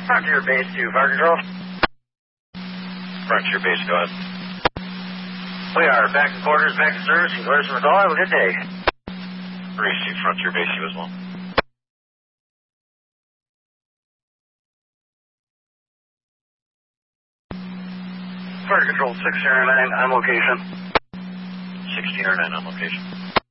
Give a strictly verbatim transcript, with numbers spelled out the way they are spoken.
Frontier Base to Fire Control. Frontier Base, go ahead. We are back in quarters, back to service, and quarters from the call. Have a good day. Receive Frontier Base, you as well. Fire Control, six zero nine on location. sixteen oh nine on location.